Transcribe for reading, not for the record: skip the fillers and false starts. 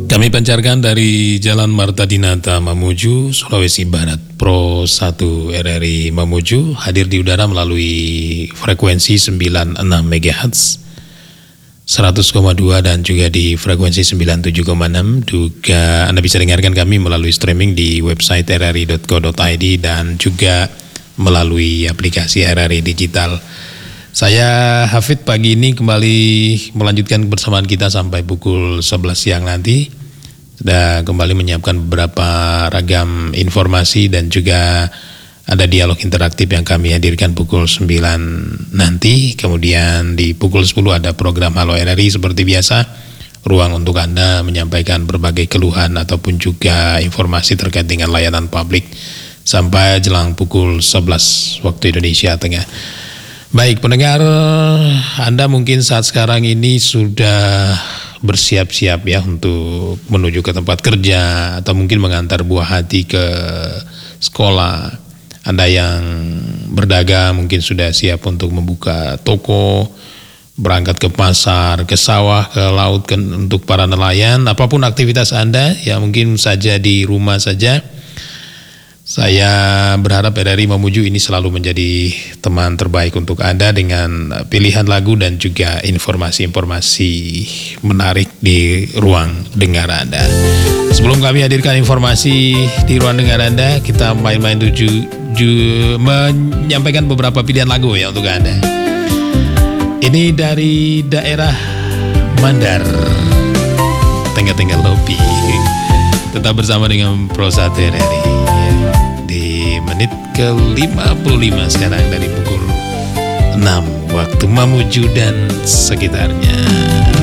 Kami pancarkan dari Jalan Marta Dinata Mamuju, Sulawesi Barat, Pro 1 RRI Mamuju, hadir di udara melalui frekuensi 96 MHz, 100,2 dan juga di frekuensi 97,6. Juga Anda bisa dengarkan kami melalui streaming di website rri.co.id dan juga melalui aplikasi RRI Digital. Saya Hafid pagi ini kembali melanjutkan kebersamaan kita sampai pukul 11 siang nanti. Sudah kembali menyiapkan beberapa ragam informasi dan juga ada dialog interaktif yang kami hadirkan pukul 9 nanti. Kemudian di pukul 10 ada program Halo RRI seperti biasa. Ruang untuk Anda menyampaikan berbagai keluhan ataupun juga informasi terkait dengan layanan publik sampai jelang pukul 11 waktu Indonesia Tengah. Baik pendengar, Anda mungkin saat sekarang ini sudah bersiap-siap ya untuk menuju ke tempat kerja atau mungkin mengantar buah hati ke sekolah. Anda yang berdagang mungkin sudah siap untuk membuka toko, berangkat ke pasar, ke sawah, ke laut, untuk para nelayan. Apapun aktivitas Anda, ya mungkin saja di rumah saja. Saya berharap RRI Mamuju ini selalu menjadi teman terbaik untuk Anda dengan pilihan lagu dan juga informasi-informasi menarik di ruang dengar Anda. Sebelum kami hadirkan informasi di ruang dengar Anda, kita main-main menyampaikan beberapa pilihan lagu ya untuk Anda. Ini dari daerah Mandar, Tengah-Tengah Lopi. Tetap bersama dengan Pro 1 RRI. Di menit ke-55 sekarang dari pukul 6 waktu Mamuju dan sekitarnya.